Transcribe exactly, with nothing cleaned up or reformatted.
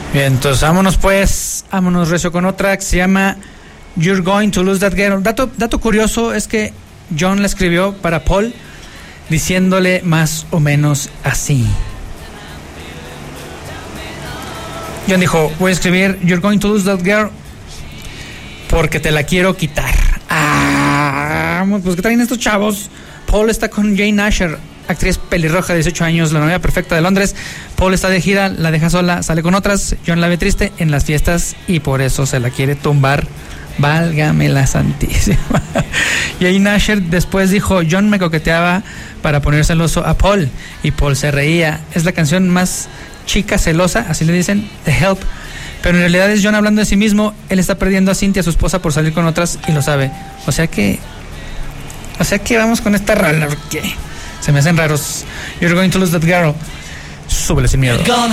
Bien, entonces vámonos pues, vámonos recio con otra que se llama You're Going to Lose That Girl. Dato, dato curioso es que John la escribió para Paul diciéndole más o menos así. John dijo, voy a escribir You're Going to Lose That Girl porque te la quiero quitar. Ah, pues ¿qué traen estos chavos? Paul está con Jane Asher, actriz pelirroja de dieciocho años, la novia perfecta de Londres. Paul está de gira, la deja sola, sale con otras. John la ve triste en las fiestas y por eso se la quiere tumbar. Válgame la santísima. Jane Asher después dijo, John me coqueteaba para poner celoso a Paul y Paul se reía. Es la canción más chica celosa, así le dicen, The Help. Pero en realidad es John hablando de sí mismo. Él está perdiendo a Cynthia, su esposa, por salir con otras y lo sabe. O sea que O sea que vamos con esta rala porque se me hacen raros. You're Going to Lose That Girl. Súbele sin miedo.